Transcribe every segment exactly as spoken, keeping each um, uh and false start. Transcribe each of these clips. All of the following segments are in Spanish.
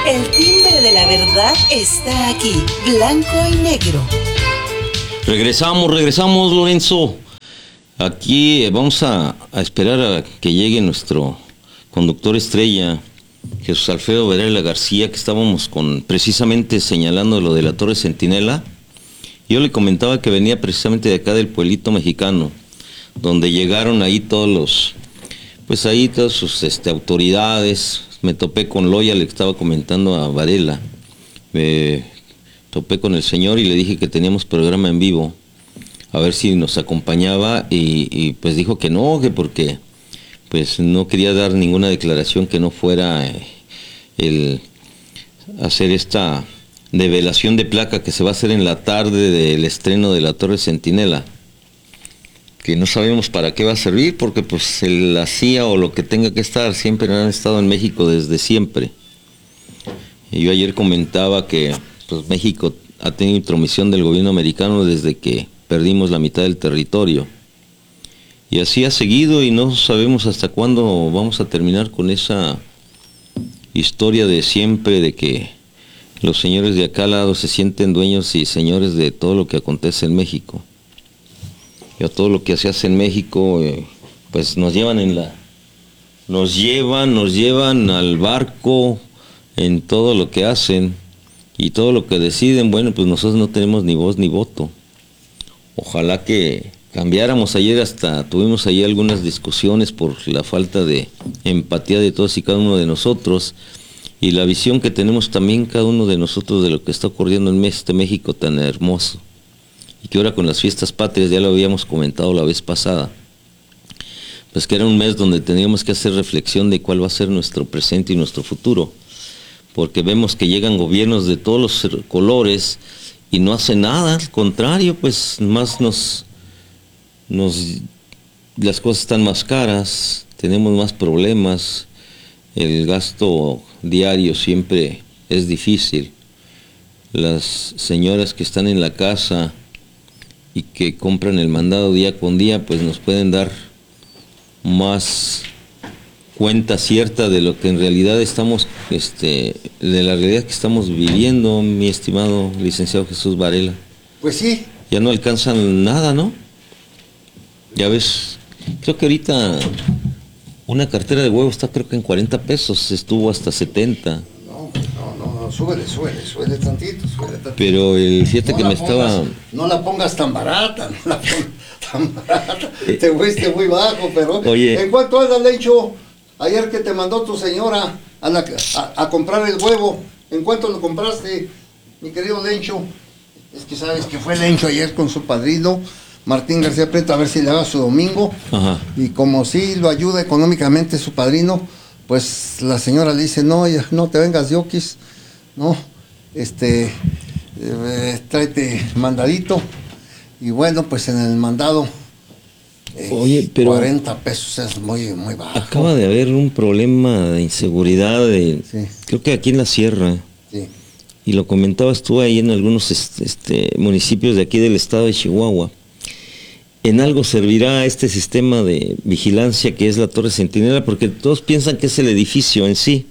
El timbre de la verdad está aquí, blanco y negro. Regresamos, regresamos, Lorenzo. Aquí vamos a, a esperar a que llegue nuestro conductor estrella, Jesús Alfredo Varela García, que estábamos con precisamente señalando lo de la Torre Centinela. Yo le comentaba que venía precisamente de acá del pueblito mexicano, donde llegaron ahí todos los, pues ahí todas sus este, autoridades. Me topé con Loya, le estaba comentando a Varela. Me topé con el señor y le dije que teníamos programa en vivo, a ver si nos acompañaba, y, y pues dijo que no, que porque pues no quería dar ninguna declaración que no fuera eh, el hacer esta develación de placa que se va a hacer en la tarde del estreno de la Torre Centinela, que no sabemos para qué va a servir, porque pues el, la C I A o lo que tenga que estar siempre han estado en México desde siempre. Y yo ayer comentaba que pues México ha tenido intromisión del gobierno americano desde que perdimos la mitad del territorio. Y así ha seguido y no sabemos hasta cuándo vamos a terminar con esa historia de siempre de que los señores de acá al lado se sienten dueños y señores de todo lo que acontece en México. Y a todo lo que se hace en México, eh, pues nos llevan en la... Nos llevan, nos llevan al barco en todo lo que hacen y todo lo que deciden. Bueno, pues nosotros no tenemos ni voz ni voto. Ojalá que cambiáramos. Ayer hasta tuvimos ahí algunas discusiones por la falta de empatía de todos y cada uno de nosotros y la visión que tenemos también cada uno de nosotros de lo que está ocurriendo en este México tan hermoso, y que ahora con las fiestas patrias, ya lo habíamos comentado la vez pasada, pues que era un mes donde teníamos que hacer reflexión de cuál va a ser nuestro presente y nuestro futuro, porque vemos que llegan gobiernos de todos los colores y no hacen nada, al contrario, pues más nos, nos, las cosas están más caras, tenemos más problemas, el gasto diario siempre es difícil. Las señoras que están en la casa y que compran el mandado día con día, pues nos pueden dar más cuenta cierta de lo que en realidad estamos, este, de la realidad que estamos viviendo, mi estimado licenciado Jesús Varela. Pues sí. Ya no alcanzan nada, ¿no? Ya ves, creo que ahorita una cartera de huevo está creo que en cuarenta pesos, estuvo hasta setenta. No, no, no, no, súbele, súbele, súbele tantito, súbele tantito. Pero el fíjate no que me pongas, estaba... No la pongas tan barata, no la pongas tan barata. Te fuiste muy bajo, pero... Oye. ¿En cuánto anda, Lencho? Ayer que te mandó tu señora a, la, a, a comprar el huevo, ¿en cuánto lo compraste, mi querido Lencho? Es que sabes que fue Lencho ayer con su padrino, Martín García Prieto, a ver si le haga su domingo. Ajá. Y como sí lo ayuda económicamente su padrino, pues la señora le dice, no, ya, no te vengas de oquis, no, este, eh, tráete mandadito. Y bueno, pues en el mandado... Eh, Oye, pero cuarenta pesos es muy, muy bajo. Acaba de haber un problema de inseguridad, de, sí. creo que aquí en la sierra, sí. y lo comentabas tú ahí en algunos este, este, municipios de aquí del estado de Chihuahua. ¿En algo servirá este sistema de vigilancia que es la Torre Centinela? Porque todos piensan que es el edificio en sí.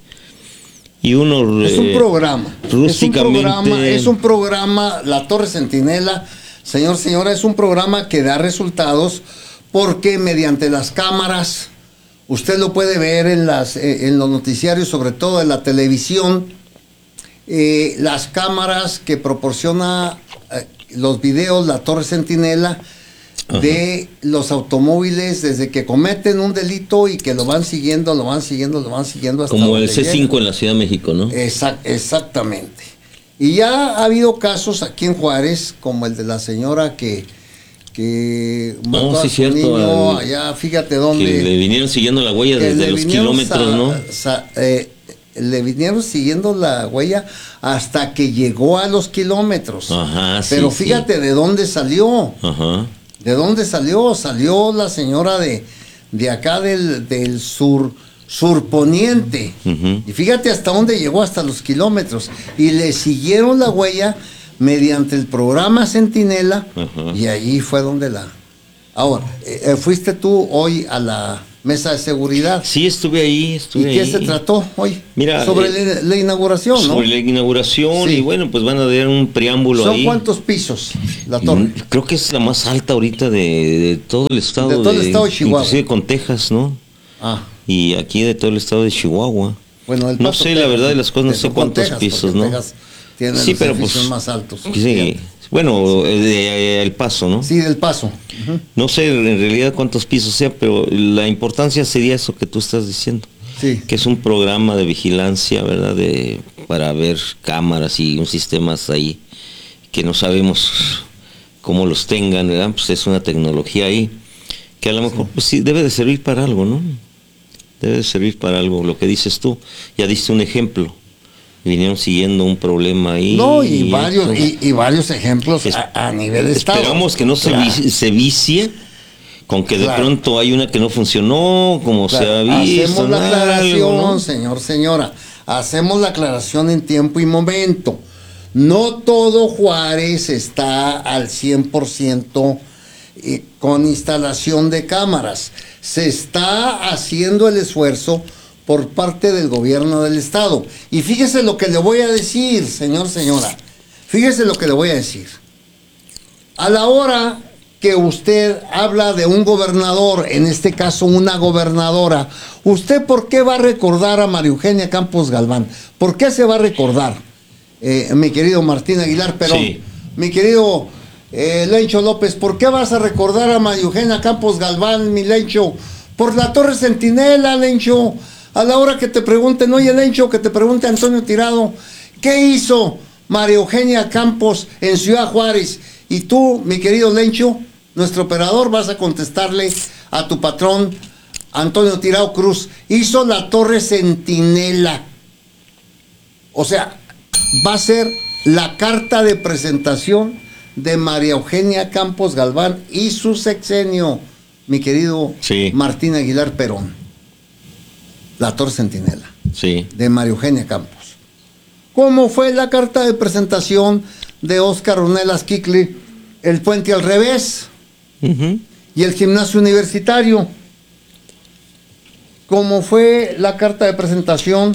Y uno... Es un eh, programa. Rústicamente... Es un programa, es un programa, la Torre Centinela, señor, señora, es un programa que da resultados porque mediante las cámaras, usted lo puede ver en, las, eh, en los noticiarios, sobre todo en la televisión, eh, las cámaras que proporciona eh, los videos, la Torre Centinela, de Ajá. los automóviles desde que cometen un delito y que lo van siguiendo, lo van siguiendo, lo van siguiendo hasta como el C cinco en la Ciudad de México, ¿no? Exact, exactamente. Y ya ha habido casos aquí en Juárez, como el de la señora que, que mató no, sí, a su cierto, niño al, allá, fíjate dónde. Que le vinieron siguiendo la huella desde los kilómetros, sa, ¿no? Sa, eh, le vinieron siguiendo la huella hasta que llegó a los kilómetros. Ajá, Pero sí, fíjate sí. de dónde salió. Ajá. ¿De dónde salió? Salió la señora de, de acá del, del sur, surponiente. Uh-huh. Y fíjate hasta dónde llegó, hasta los kilómetros. Y le siguieron la huella mediante el programa Centinela. Uh-huh. Y allí fue donde la... Ahora, eh, fuiste tú hoy a la, mesa de seguridad. Sí, estuve ahí, ¿Y estuve qué ahí. se trató hoy? Mira, sobre eh, la, la inauguración, ¿no? Sobre la inauguración, Sí. y bueno, pues van a dar un preámbulo ¿Son ahí. cuántos pisos la torre? Mm, Creo que es la más alta ahorita de, de todo el estado. De todo el estado de Chihuahua. Inclusive con Texas, ¿no? Ah, Y aquí de todo el estado de Chihuahua. bueno, el No Paso, sé, la Texas, verdad de las cosas, no te sé tocó cuántos Texas, pisos, porque ¿no? Texas tiene Sí, los pero edificios pues, más altos. Sí, bueno, el, de- el Paso, ¿no? Sí, del Paso. Ujú. No sé en realidad cuántos pisos sea, pero la importancia sería eso que tú estás diciendo. Sí. Que es un programa de vigilancia, ¿verdad? De, para ver cámaras y un sistemas ahí que no sabemos cómo los tengan, ¿verdad? Pues es una tecnología ahí que a lo mejor pues sí debe de servir para algo, ¿no? Debe de servir para algo, lo que dices tú. Ya diste un ejemplo. Vinieron siguiendo un problema ahí. No, y varios, esto. y, y varios ejemplos Es- a, a nivel de estado. Esperamos que no se, Claro. vi- se vicie con que de Claro. pronto hay una que no funcionó, como se ha Claro, visto. hacemos la en aclaración, algo, ¿no? señor, señora. Hacemos la aclaración en tiempo y momento. No todo Juárez está al cien por ciento eh, con instalación de cámaras. Se está haciendo el esfuerzo por parte del gobierno del estado. Y fíjese lo que le voy a decir, señor, señora. Fíjese lo que le voy a decir. A la hora que usted habla de un gobernador, en este caso una gobernadora, ¿usted por qué va a recordar a María Eugenia Campos Galván? ¿Por qué se va a recordar, eh, mi querido Martín Aguilar Perón? Sí. Mi querido eh, Lencho López, ¿por qué vas a recordar a María Eugenia Campos Galván, mi Lencho? Por la Torre Centinela, Lencho. A la hora que te pregunten, oye, Lencho, que te pregunte Antonio Tirado, ¿qué hizo María Eugenia Campos en Ciudad Juárez? Y tú, mi querido Lencho, nuestro operador, vas a contestarle a tu patrón, Antonio Tirado Cruz. Hizo la Torre Centinela. O sea, va a ser la carta de presentación de María Eugenia Campos Galván y su sexenio, mi querido Sí. Martín Aguilar Perón. La Torre Centinela, Sí. de María Eugenia Campos. ¿Cómo fue la carta de presentación de Óscar Ornelas Kikli? El puente al revés Ujú. y el gimnasio universitario. ¿Cómo fue la carta de presentación?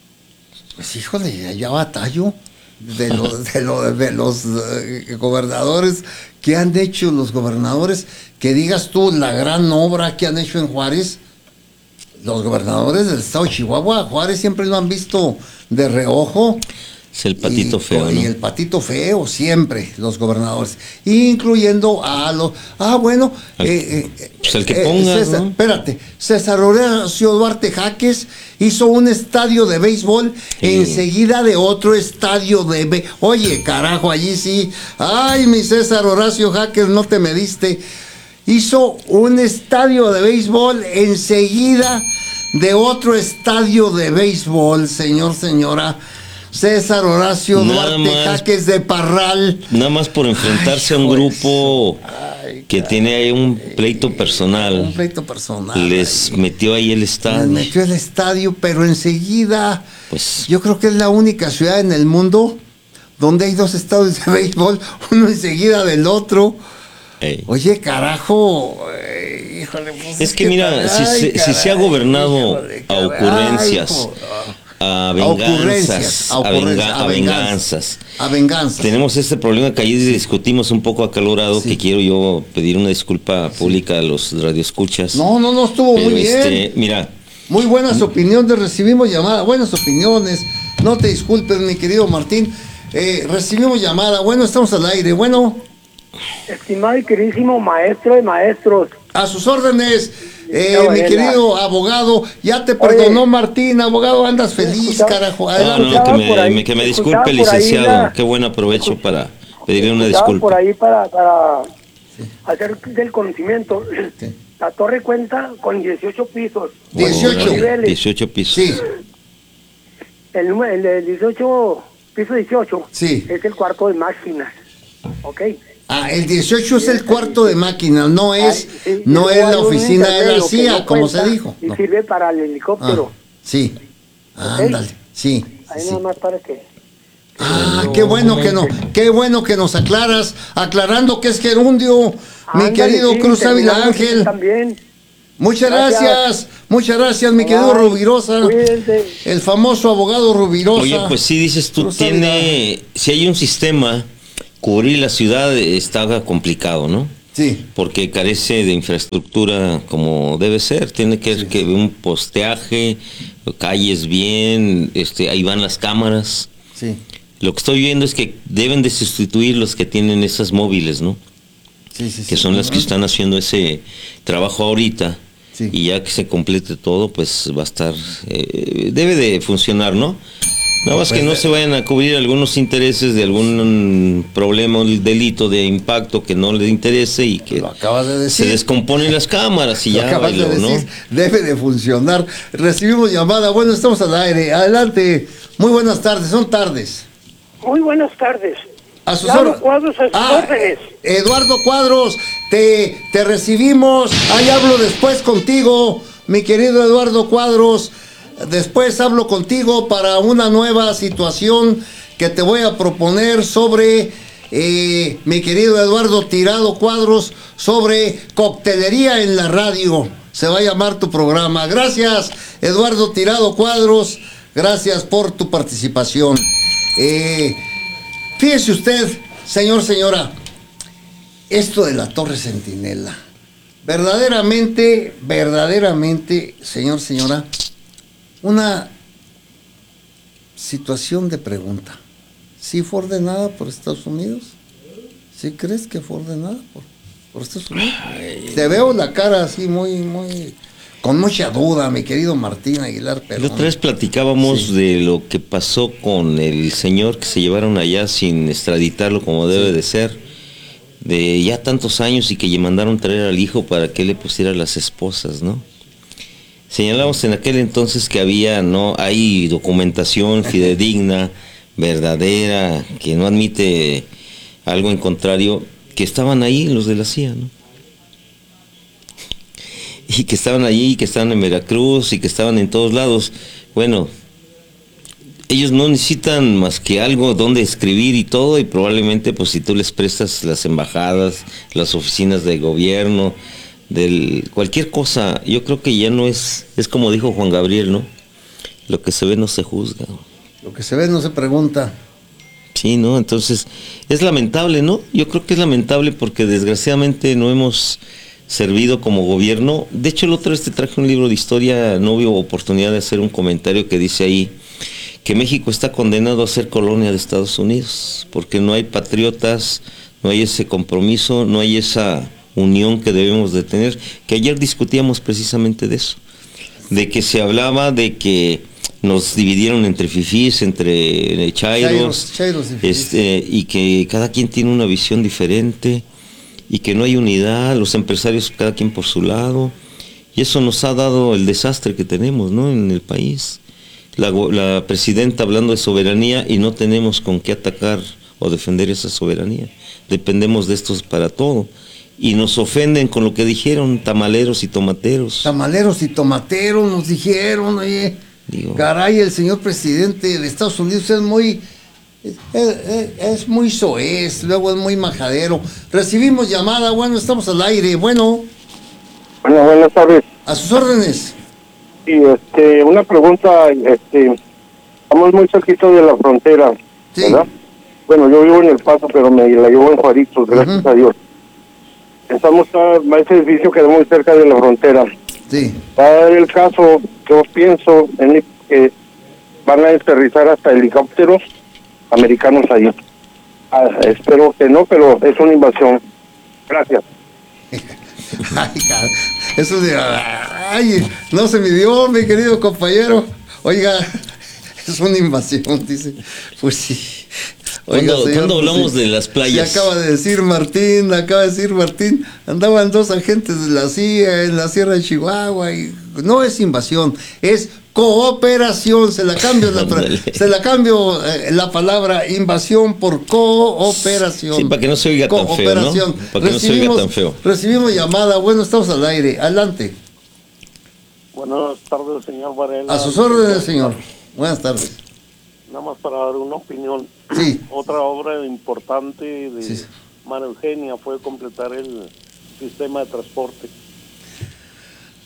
Pues híjole, ya batallo de los, de los, de los eh, gobernadores que han hecho los gobernadores, que digas tú la gran obra que han hecho en Juárez. Los gobernadores del estado de Chihuahua, Juárez siempre lo han visto de reojo. Es el patito y, feo, y ¿no? el patito feo, siempre, los gobernadores. Incluyendo a los... Ah, bueno... Al- eh, eh, pues el que eh, ponga, César, ¿no? Espérate, César Horacio Duarte Jaques hizo un estadio de béisbol Sí. enseguida de otro estadio de béisbol. Oye, carajo, allí sí. Ay, mi César Horacio Jaques, no te mediste. Hizo un estadio de béisbol enseguida de otro estadio de béisbol, señor, señora. César Horacio Nada Duarte más. Jaques de Parral. Nada más por enfrentarse Ay, a un hijo de grupo Ay, que tiene ahí un pleito Un personal. pleito personal. Les Ay, metió ahí el les estadio. metió el estadio, pero enseguida. Pues Yo creo que es la única ciudad en el mundo donde hay dos estadios de béisbol, uno enseguida del otro. ey. Oye, carajo. eh, híjole, pues Es que mira, si se- si se ha gobernado híjole, a caray, ocurrencias, hijo. a A venganzas, ocurrencias, a a, venga- ocurrencias, a a venganzas. A venganza. Tenemos este problema que ayer discutimos un poco acalorado, Sí. que quiero yo pedir una disculpa pública a los radioescuchas. No, no, no, estuvo Pero muy bien. este, mira, Muy buenas opiniones, recibimos llamada, buenas opiniones. No te disculpes, mi querido Martín. Eh, recibimos llamada, bueno, estamos al aire. Bueno, Estimado y queridísimo maestro de maestros, a sus órdenes, eh, No, mi es querido abogado. Ya te perdonó Martín, abogado, andas feliz, escuchaba- carajo. no, Adelante. no, que escuchaba me, por ahí- me- que me escuchaba disculpe, por ahí licenciado. la- Qué buen aprovecho para pedirle una escuchaba disculpa. por ahí para, para hacer del conocimiento. Sí. La torre cuenta con dieciocho pisos. dieciocho. Con niveles. dieciocho pisos. Sí, El, número- el, el dieciocho, piso dieciocho, Sí. es el cuarto de máquinas. ¿Ok? ah, el dieciocho es el cuarto de máquina, no es, Ay, sí, no y es luego la hay un oficina de la intermedio C que I A, no como se cuenta dijo. Y No. sirve para el Ah, helicóptero. sí, ándale, sí. Ahí sí. nada más para que... Ah, qué bueno que no, qué bueno que nos aclaras, aclarando que es gerundio, mi Ándale, querido sí, Cruz Ávila terminamos Ángel. También. Muchas gracias, Gracias. muchas gracias, mi querido Bye. Rubirosa. Cuídense. El famoso abogado Rubirosa. Oye, pues sí, dices tú, Cruz tiene, si hay un sistema, cubrir la ciudad está complicado, ¿no? Sí, Porque carece de infraestructura como debe ser, tiene que Sí. que un posteaje, calles bien, este, ahí van las cámaras. sí, Lo que estoy viendo es que deben de sustituir los que tienen esas móviles, ¿no? sí, sí. Que sí. son las que están haciendo ese trabajo ahorita. Sí. Y ya que se complete todo, pues va a estar, eh, debe de funcionar, ¿no? Nada más Pues que no de- se vayan a cubrir algunos intereses de algún problema o delito de impacto que no le interese y que Lo acabas de se decir. descomponen las cámaras y Lo ya acabas de bailó, ¿no? decir, debe de funcionar. Recibimos llamada, bueno, estamos al aire. Adelante, muy buenas tardes, son tardes. Muy buenas tardes. A sus Lalo órdenes. Cuadros, a sus órdenes. Eduardo Cuadros, te, te recibimos. Ahí hablo después contigo, mi querido Eduardo Cuadros. Después hablo contigo para una nueva situación que te voy a proponer sobre, eh, mi querido Eduardo Tirado Cuadros, sobre coctelería en la radio. Se va a llamar tu programa. Gracias, Eduardo Tirado Cuadros. Gracias por tu participación. Eh, Fíjese usted, señor, señora, esto de la Torre Centinela, verdaderamente, verdaderamente, señor, señora, una situación de pregunta. ¿Sí fue ordenada por Estados Unidos? ¿Sí crees que fue ordenada por, por Estados Unidos? Te veo la cara así muy, muy, con mucha duda, mi querido Martín Aguilar La Perón. otra vez platicábamos Sí. de lo que pasó con el señor que se llevaron allá sin extraditarlo como debe de ser, de ya tantos años y que le mandaron traer al hijo para que le pusiera las esposas, ¿no? Señalamos en aquel entonces que había, no, hay documentación fidedigna, verdadera, que no admite algo en contrario, que estaban ahí los de la C I A, ¿no? Y que estaban allí, que estaban en Veracruz y que estaban en todos lados. Bueno, ellos no necesitan más que algo donde escribir y todo, y probablemente pues si tú les prestas las embajadas, las oficinas de gobierno, del cualquier cosa, yo creo que ya no es, es como dijo Juan Gabriel, ¿no? Lo que se ve no se juzga. Lo que se ve no se pregunta. Sí, ¿no? Entonces, es lamentable, ¿no? Yo creo que es lamentable porque desgraciadamente no hemos servido como gobierno. De hecho, el otro vez te traje un libro de historia, no hubo oportunidad de hacer un comentario que dice ahí que México está condenado a ser colonia de Estados Unidos, porque no hay patriotas, no hay ese compromiso, no hay esa unión que debemos de tener, que ayer discutíamos precisamente de eso, de que se hablaba de que nos dividieron entre fifís, entre chairos, Chairos, chairos y fifís. este, y que cada quien tiene una visión diferente, y que no hay unidad, los empresarios cada quien por su lado, y eso nos ha dado el desastre que tenemos, ¿no?, en el país. La, go- la presidenta hablando de soberanía y no tenemos con qué atacar o defender esa soberanía. Dependemos de estos para todo. Y nos ofenden con lo que dijeron, tamaleros y tomateros. Tamaleros y tomateros nos dijeron, oye, Digo- caray, el señor presidente de Estados Unidos es muy, es, es- es muy soez, luego es muy majadero. Recibimos llamada, bueno, estamos al aire, bueno, Bueno, buenas tardes. a sus órdenes. Y este, una pregunta, este, estamos muy cerquita de la frontera, Sí. ¿verdad? Bueno, yo vivo en El Paso, pero me la llevo en Juaritos, gracias Ujú. a Dios. Estamos a ese edificio queda muy cerca de la frontera. Sí, Va a dar el caso, yo pienso en que van a aterrizar hasta helicópteros americanos ahí. Ah, espero que no, pero es una invasión. Gracias. ay, cara, eso de, ay, no se midió, mi querido compañero, oiga, es una invasión, dice, pues sí. ¿Cuándo- señor, cuándo pues hablamos sí. de las playas? Sí, acaba de decir Martín, acaba de decir Martín, andaban dos agentes de la C I A en la Sierra de Chihuahua y no es invasión, es cooperación, se la cambio la, Ándale. se la cambio eh, la palabra invasión por cooperación. Sí, para que no se oiga tan feo, ¿no? Cooperación. Para que no se oiga Recibimos- tan feo. Recibimos llamada, bueno, estamos al aire, adelante. Buenas tardes, señor Varela. A sus órdenes, señor. Buenas tardes. Nada más para dar una opinión. Sí. Otra obra importante de Sí. María Eugenia fue completar el sistema de transporte.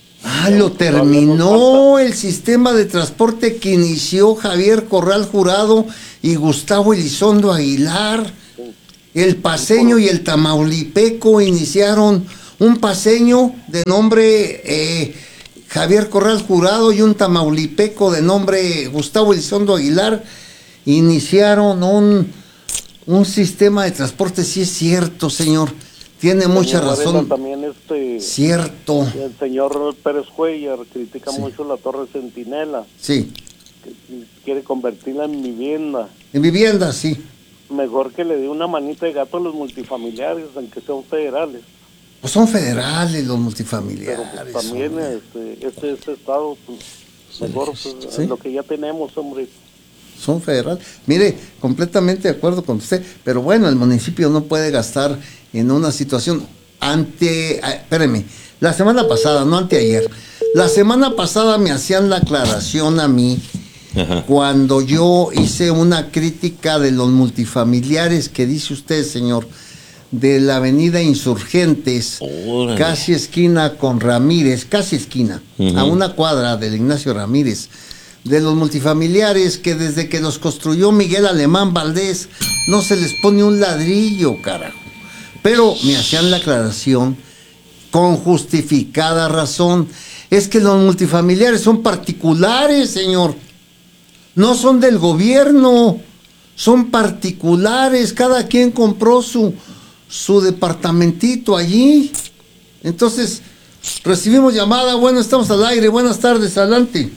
Ya lo terminó el sistema de transporte que inició Javier Corral Jurado y Gustavo Elizondo Aguilar. El paceño y el tamaulipeco iniciaron un paceño de nombre eh, Javier Corral Jurado y un tamaulipeco de nombre Gustavo Elizondo Aguilar. Iniciaron un, un sistema de transporte, sí es cierto, señor. Tiene Señor mucha Varela, razón. También este, Cierto. el señor Pérez Cuellar critica Sí. mucho la Torre Centinela, Sí. que quiere convertirla en vivienda. En vivienda, sí. Mejor que le dé una manita de gato a los multifamiliares, aunque sean federales. Pues son federales los Pero multifamiliares. pues, también hombre. este, este, este estado, pues, mejor pues, Sí. lo que ya tenemos, hombre. Son federales. Mire, completamente de acuerdo con usted, pero bueno, el municipio no puede gastar en una situación ante, ah, espéreme, la semana pasada, no anteayer, la semana pasada me hacían la aclaración a mí Ajá. cuando yo hice una crítica de los multifamiliares que dice usted, señor, de la avenida Insurgentes, Órale. casi esquina con Ramírez, casi esquina, Ujú. a una cuadra del Ignacio Ramírez, de los multifamiliares que desde que los construyó Miguel Alemán Valdés no se les pone un ladrillo, carajo. Pero me hacían la aclaración con justificada razón. Es que los multifamiliares son particulares, señor. No son del gobierno, son particulares. Cada quien compró su, su departamentito allí. Entonces, recibimos llamada. Bueno, estamos al aire. Buenas tardes, adelante.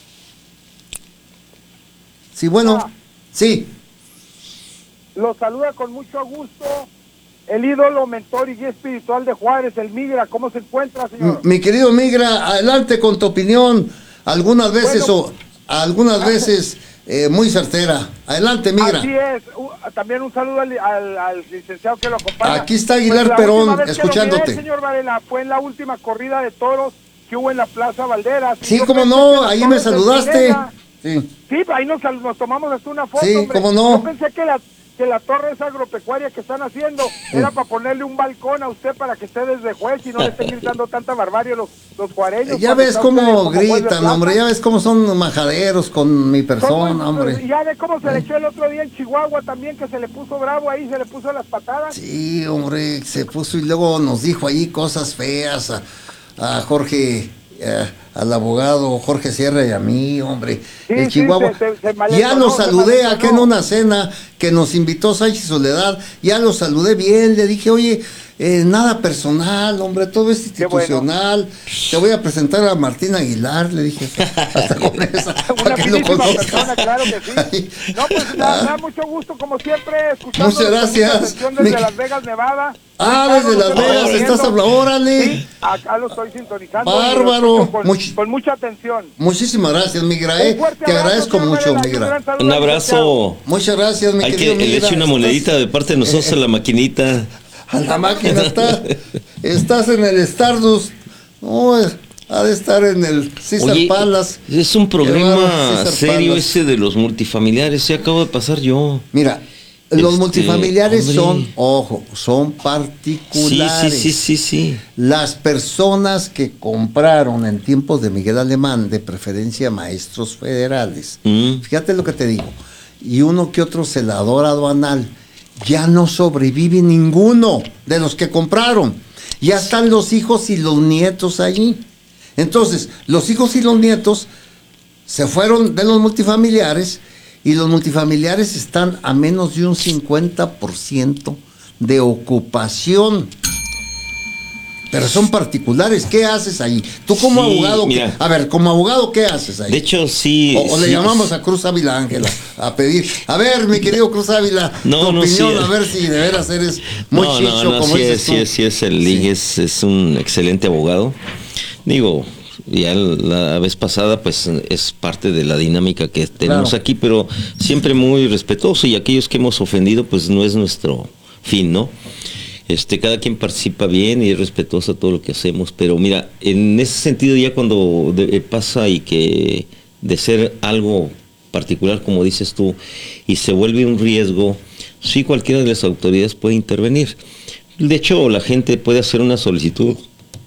Sí, bueno, sí. Los saluda con mucho gusto el ídolo, mentor y guía espiritual de Juárez, el Migra. ¿Cómo se encuentra, señor? Mi querido Migra, adelante con tu opinión. Algunas veces Bueno, o algunas veces eh, muy certera. Adelante, Migra. Así es. Uh, también un saludo al, al, al licenciado que lo acompaña. Aquí está Aguilar la Perón, última vez que lo escuchándote. miré, señor Varela, fue en la última corrida de toros que hubo en la Plaza Valderas. Sí, Yo cómo pensé no, que la ahí Torre me saludaste. Centinela- Sí. Sí, ahí nos, nos tomamos hasta una foto, Sí, hombre. cómo no. Yo pensé que la, que la torre esa agropecuaria que están haciendo era para ponerle un balcón a usted para que esté desde juez y no le estén gritando tanta barbarie los, los juareños. Ya cuando ves está usted cómo como juez de gritan, plaza. hombre, ya ves cómo son majaderos con mi Son muy- persona, hombre. Ya ve cómo se le echó el otro día en Chihuahua también, que se le puso bravo ahí, se le puso las patadas. Sí, hombre, se puso y luego nos dijo ahí cosas feas a, a Jorge, eh, al abogado Jorge Sierra y a mí, hombre. Sí, el sí, Chihuahua. se- se- se Ya malentonó, lo se saludé malentonó. acá en una cena que nos invitó Sánchez Soledad, ya lo saludé bien, le dije, oye, eh, nada personal, hombre, todo es Qué bueno. institucional. Te voy a presentar a Martín Aguilar, le dije, hasta con esa, Una para que lo finísima conozcas. persona, claro que sí. No, pues me da, me da mucho gusto, como siempre, escuchando. Muchas gracias. Desde Mi- Las Vegas, Nevada. Ah, Ricardo, desde lo Las estoy Vegas, oyendo. estás hablando, órale. Sí, acá lo estoy sintonizando. y lo Bárbaro. escucho Con, Much- con mucha atención. Muchísimas gracias, Migra, eh. Un fuerte Te abrazo, agradezco señor mucho, Varela, y un Migra. gran saludo Un al licenciado. abrazo. Muchas gracias, mi Hay que querido le Migra. eche una Estás- monedita de parte de nosotros a la maquinita. A la máquina está. Estás en el Stardust. No, ha de estar en el César Oye, Palace. es un Qué problema bárbaro, César serio Palace. ese de los multifamiliares. Se acabo de pasar yo. Mira, los Este, multifamiliares hombre. son, ojo, son Sí, particulares. sí, sí, sí, sí. Las personas que compraron en tiempos de Miguel Alemán, de preferencia maestros federales, Mm. fíjate lo que te digo, y uno que otro celador aduanal, ya no sobrevive ninguno de los que compraron. Ya están los hijos y los nietos allí. Entonces, los hijos y los nietos se fueron de los multifamiliares y los multifamiliares están a menos de un cincuenta por ciento de ocupación. Pero son particulares. ¿Qué haces ahí? Tú como Sí, abogado, ¿qué- mira. a ver, como abogado, ¿qué haces ahí? De hecho, sí. o, o le sí. llamamos a Cruz Ávila Ángela a pedir. A ver, mi querido Cruz Ávila, No, tu no, opinión, sí. a ver si de veras eres muy no, chicho, no, no, como sí dices es, tú. sí es, sí es el Lig, es, es un excelente abogado. Digo, ya la vez pasada, pues es parte de la dinámica que tenemos Claro. aquí, pero siempre muy respetuoso y aquellos que hemos ofendido, pues no es nuestro fin, ¿no? Este, cada quien participa bien y es respetuoso a todo lo que hacemos, pero mira, en ese sentido ya cuando de- pasa y que de ser algo particular, como dices tú, y se vuelve un riesgo, sí cualquiera de las autoridades puede intervenir. De hecho, la gente puede hacer una solicitud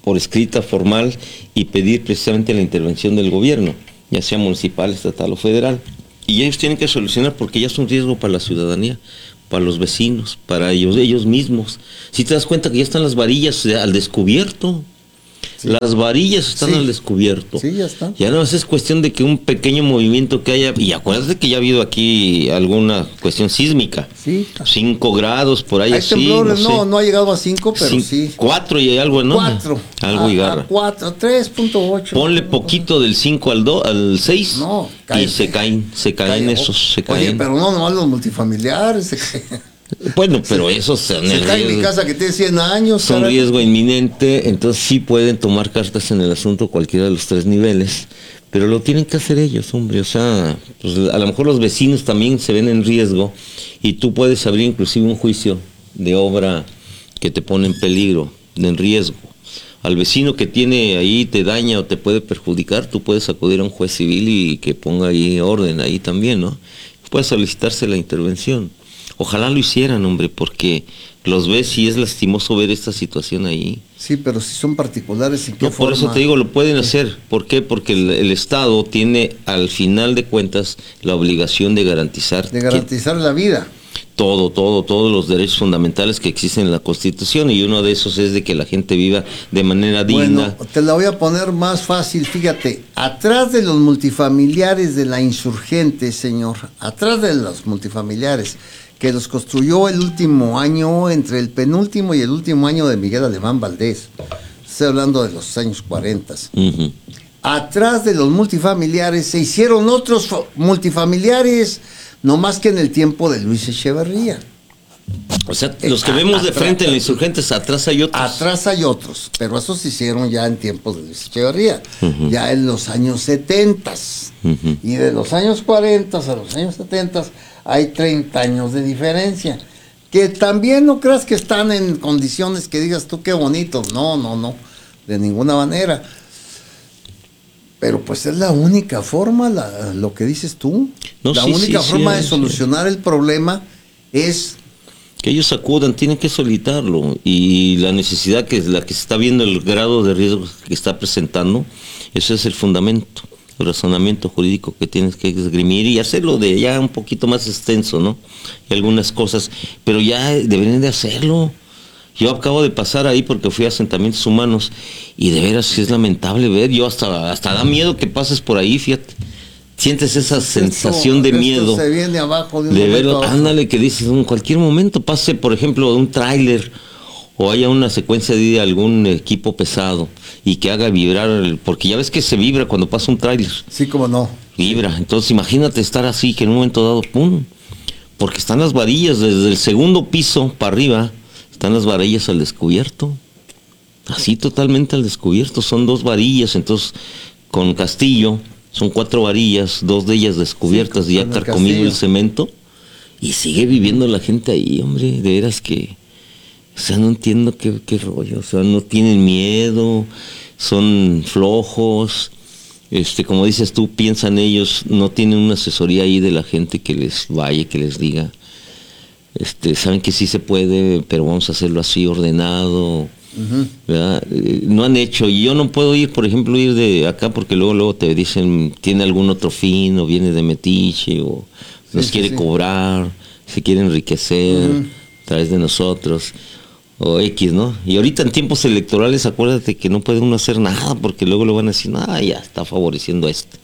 por escrita, formal, y pedir precisamente la intervención del gobierno, ya sea municipal, estatal o federal. Y ellos tienen que solucionar porque ya es un riesgo para la ciudadanía, para los vecinos, para ellos, ellos mismos. Si te das cuenta que ya están las varillas al descubierto. Sí. Las varillas están sí. al descubierto. Sí, ya están. Ya no es cuestión de que un pequeño movimiento que haya, y acuérdate que ya ha habido aquí alguna cuestión sísmica. Sí. Cinco grados por ahí Hay así. temblores, no, no, sé. no ha llegado a cinco, pero Cin- sí. Cuatro y algo, ¿no? Cuatro. Algo a, y garra. a cuatro, tres punto ocho. Ponle poquito del cinco al dos, al seis. No, y cállate. se caen, se caen Cae- esos, se caen. Oye, pero no, nomás los multifamiliares se caen. Bueno, pero esos son Se el cae en mi riesgo. casa que tiene cien años. Son caray. riesgo inminente, entonces sí pueden tomar cartas en el asunto cualquiera de los tres niveles, pero lo tienen que hacer ellos, hombre, o sea, pues a lo mejor los vecinos también se ven en riesgo y tú puedes abrir inclusive un juicio de obra que te pone en peligro, en riesgo. Al vecino que tiene ahí te daña o te puede perjudicar, tú puedes acudir a un juez civil y que ponga ahí orden ahí también, ¿no? Puede solicitarse la intervención. Ojalá lo hicieran, hombre, porque los ves y es lastimoso ver esta situación ahí. Sí, pero si son particulares, ¿en qué No, por forma? eso te digo, lo pueden hacer. ¿Por qué? Porque el, el Estado tiene, al final de cuentas, la obligación de garantizar... De garantizar la vida. Todo, todo, todos los derechos fundamentales que existen en la Constitución, y uno de esos es de que la gente viva de manera digna. Bueno, te la voy a poner más fácil, fíjate, atrás de los multifamiliares de la Insurgente, señor, atrás de los multifamiliares que los construyó el último año, entre el penúltimo y el último año de Miguel Alemán Valdés, estoy hablando de los años cuarenta, Uh-huh. atrás de los multifamiliares se hicieron otros fa- multifamiliares, no más que en el tiempo de Luis Echeverría. O sea, los que Eh, vemos de atrás- frente en los insurgentes, atrás hay otros. Atrás hay otros, pero esos se hicieron ya en tiempos de Luis Echeverría, Ujú. ya en los años setenta. Ujú. Y de los años cuarenta a los años setenta hay treinta años de diferencia. Que también no creas que están en condiciones que digas tú qué bonitos. No, no, no, de ninguna manera. Pero pues es la única forma, la- lo que dices tú. No, la sí, única sí, forma sí, de sí. solucionar el problema es... Que ellos acudan, tienen que solicitarlo, y la necesidad que es la que se está viendo, el grado de riesgo que está presentando, ese es el fundamento, el razonamiento jurídico que tienes que esgrimir y hacerlo de ya un poquito más extenso, ¿no? Y algunas cosas, pero ya deberían de hacerlo. Yo acabo de pasar ahí porque fui a asentamientos humanos y de veras es lamentable ver, yo hasta, hasta da miedo que pases por ahí, fíjate. Sientes esa sensación esto- de esto miedo. se viene abajo de un De momento verlo, a otro. ándale, que dices, en cualquier momento pase, por ejemplo, un tráiler o haya una secuencia de algún equipo pesado y que haga vibrar, el- porque ya ves que se vibra cuando pasa un tráiler, Sí, como no. vibra. Entonces imagínate estar así, que en un momento dado, pum, porque están las varillas, desde el segundo piso para arriba, están las varillas al descubierto, así totalmente al descubierto, son dos varillas, entonces con castillo, son cuatro varillas, dos de ellas descubiertas, Sí, ya con el carcomido el castillo. cemento, y sigue viviendo la gente ahí, hombre, de veras que, o sea, no entiendo qué, qué rollo, o sea, no tienen miedo, son flojos, este, como dices tú, piensan ellos, no tienen una asesoría ahí de la gente que les vaya, que les diga, este, saben que sí se puede, pero vamos a hacerlo así, ordenado, ¿verdad? Eh, no han hecho, y yo no puedo ir, por ejemplo, ir de acá porque luego luego te dicen tiene algún otro fin o viene de metiche o Sí, nos sí, quiere sí. cobrar, se quiere enriquecer Ujú. a través de nosotros o X, ¿no? Y ahorita en tiempos electorales acuérdate que no puede uno hacer nada porque luego lo van a decir, ah, ya está favoreciendo a este.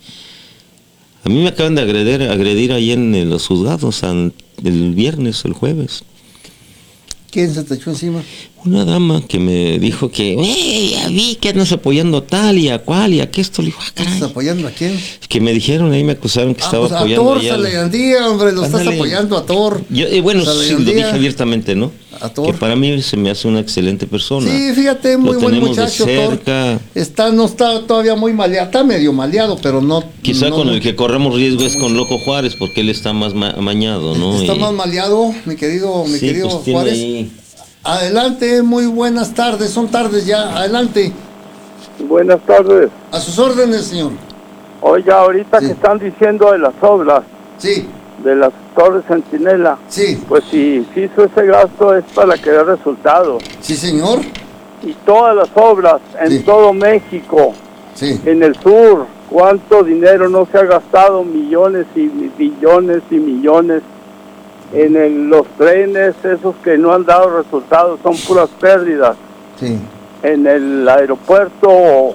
A mí me acaban de agredir, agredir ahí en, en los juzgados an- el viernes o el jueves. ¿Quién se te echó encima? Una dama que me dijo que, "Güey, ya vi que andas apoyando a tal y a cual y a que esto". Le dijo, ah, ¿Estás caray. apoyando a quién? Que me dijeron, ahí me acusaron que Ah, estaba pues a apoyando Thor, allá al- Salayandía, hombre, lo estás Ándale. apoyando a Thor. Yo, eh, bueno, sí, lo Salayandía. dije abiertamente, ¿no? A Thor. Que para mí se me hace una excelente persona. Sí, fíjate, muy Lo buen tenemos de muchacho, Thor. cerca. Está, no está todavía muy maleado, está medio maleado, pero no. Quizá no con el mucho. que corremos riesgo es con Loco Juárez, porque él está más ma- amañado, ¿no? Está Y- más maleado, mi querido, mi sí, querido pues tiene Juárez. ahí- Adelante, muy buenas tardes, son tardes ya, adelante. Buenas tardes. A sus órdenes, señor. Oiga, ahorita Sí. que están diciendo de las obras, Sí, de las torres Centinela, sí, pues si, si hizo ese gasto es para que dé resultado. sí, señor. y todas las obras en Sí. todo México, Sí. en el sur, cuánto dinero no se ha gastado, millones y billones y millones en el- los trenes, esos que no han dado resultados, son puras pérdidas. Sí. En el aeropuerto